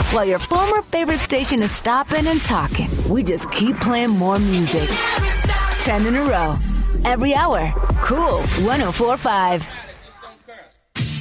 while your former favorite station is stopping and talking. We just keep playing more music. 10 in a row. Every hour. Cool 104.5.